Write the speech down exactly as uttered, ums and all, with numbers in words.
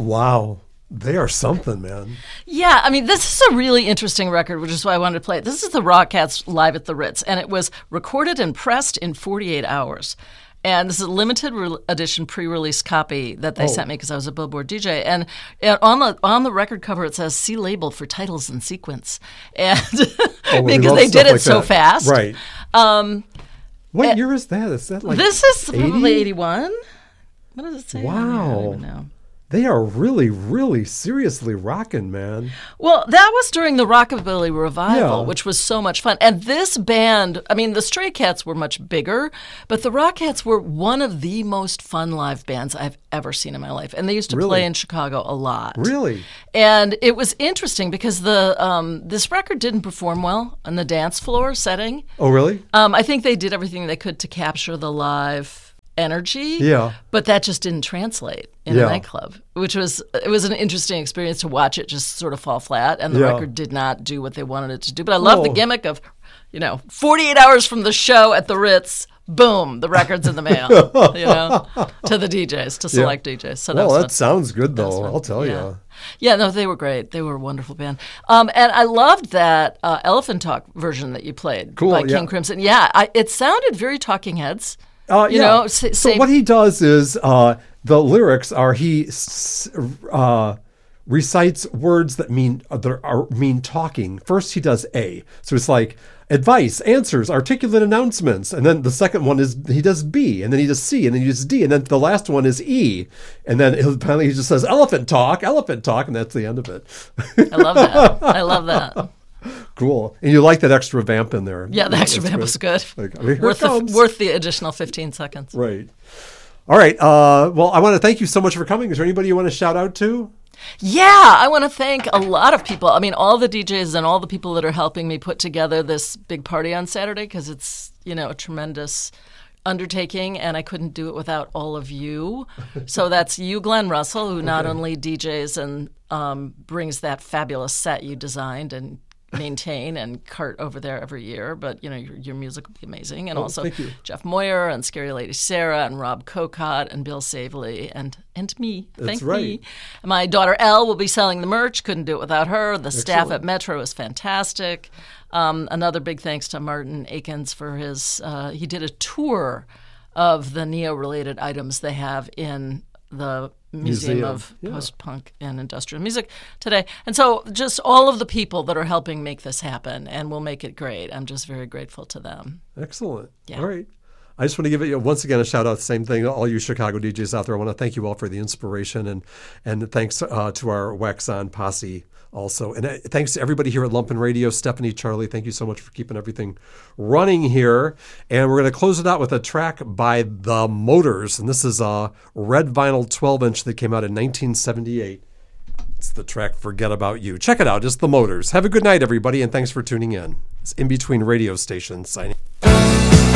Wow. They are something, man. Yeah, I mean, this is a really interesting record, which is why I wanted to play it. This is the Rockettes live at the Ritz, and it was recorded and pressed in forty-eight hours. And this is a limited re- edition pre-release copy that they Oh. sent me because I was a Billboard D J. And, and on the on the record cover, it says "See label for titles and sequence," and Oh, we because love they stuff did it like so that. fast. Right. Um, What uh, year is that? Is that like this is eighty? probably eighty-one. What does it say? Wow. I don't even know. They are really, really seriously rocking, man. Well, that was during the Rockabilly Revival, Yeah. which was so much fun. And this band, I mean, the Stray Cats were much bigger, but the Rockettes were one of the most fun live bands I've ever seen in my life. And they used to Really? play in Chicago a lot. Really? And it was interesting because the um, this record didn't perform well on the dance floor setting. Oh, really? Um, I think they did everything they could to capture the live energy. Yeah. But that just didn't translate in Yeah. a nightclub, which was it was an interesting experience to watch it just sort of fall flat, and the Yeah. record did not do what they wanted it to do. But I love the Oh. gimmick of, you know, forty-eight hours from the show at the Ritz, boom, the record's in the mail, you know, to the D Js, to select D Js. So that Well, was that fun. sounds good, That was though. fun. I'll tell yeah. you. Yeah, no, they were great. They were a wonderful band. Um, and I loved that uh, Elephant Talk version that you played Cool, by yeah. King Crimson. Yeah, I, it sounded very Talking Heads. Uh, You yeah. know, s- so same- what he does is uh, the lyrics are he s- uh, recites words that mean uh, that are mean talking. First, he does A, so it's like advice, answers, articulate announcements, and then the second one is he does B, and then he does C, and then he does D, and then the last one is E, and then he'll, finally he just says elephant talk, elephant talk, and that's the end of it. I love that. I love that. Cool, and you like that extra vamp in there? Yeah, the extra That's vamp great. was good. Like, I mean, here worth, it the, comes. worth the additional fifteen seconds. Right. All right. Uh, well, I want to thank you so much for coming. Is there anybody you want to shout out to? Yeah, I want to thank a lot of people. I mean, all the D Js and all the people that are helping me put together this big party on Saturday, because it's, you know, a tremendous undertaking, and I couldn't do it without all of you. So that's you, Glenn Russell, who not only D Js and um, brings that fabulous set you designed and maintain and cart over there every year, but you know your, your music will be amazing. And Oh, also thank you. Jeff Moyer and Scary Lady Sarah and Rob Cocott and Bill Savely and and me. That's Thank right. me. And my daughter Elle will be selling the merch. Couldn't do it without her. The staff Excellent. at Metro is fantastic. Um, another big thanks to Martin Akins for his. Uh, he did a tour of the Neo-related items they have in the Museum, Museum, of yeah. Post-Punk and Industrial Music today. And so just all of the people that are helping make this happen and will make it great. I'm just very grateful to them. Excellent. Yeah. All right. I just want to give it once again a shout out. Same thing, all you Chicago D Js out there. I want to thank you all for the inspiration, and and thanks uh, to our Wax On posse also, and uh, thanks to everybody here at Lumpen Radio. Stephanie, Charlie, thank you so much for keeping everything running here. And we're going to close it out with a track by The Motors, and this is a red vinyl twelve inch that came out in nineteen seventy-eight. It's the track "Forget About You." Check it out. It's The Motors. Have a good night, everybody, and thanks for tuning in. It's In Between Radio Stations signing.